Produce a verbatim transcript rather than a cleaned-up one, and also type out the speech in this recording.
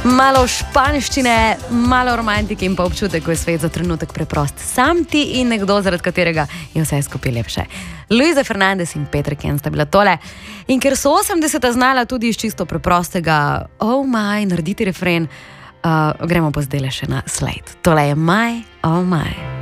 Malo španščine, malo romantike in pa občutek, ko je svet za trenutek preprost. Sam ti in nekdo, zaradi katerega je vse skupaj lepše. Luisa Fernandez in Petra Ken sta bila tole. In ker so osemdeseta znala tudi iz čisto preprostega oh my, narediti refren, uh, gremo pa zdaj le še na Slade. Tole je My, oh my.